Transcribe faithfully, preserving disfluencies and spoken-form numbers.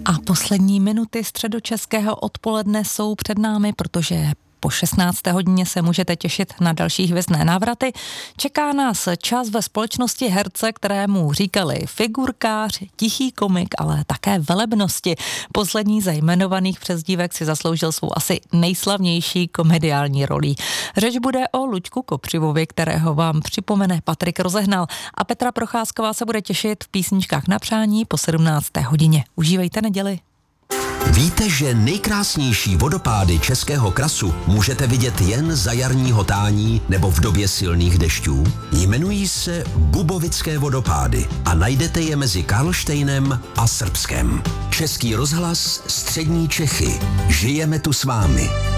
A poslední minuty středočeského odpoledne jsou před námi, protože po šestnácté hodině se můžete těšit na další hvězdné návraty. Čeká nás čas ve společnosti herce, kterému říkali figurkář, tichý komik, ale také velebnosti. Poslední ze jmenovaných přezdívek si zasloužil svou asi nejslavnější komediální rolí. Řeč bude o Luďku Kopřivovi, kterého vám připomene Patrik Rozehnal, a Petra Procházková se bude těšit v písničkách na přání po sedmnácté hodině. Užívejte neděli. Víte, že nejkrásnější vodopády Českého krasu můžete vidět jen za jarního tání nebo v době silných dešťů? Jmenují se Bubovické vodopády a najdete je mezi Karlštejnem a Srbskem. Český rozhlas, Střední Čechy. Žijeme tu s vámi.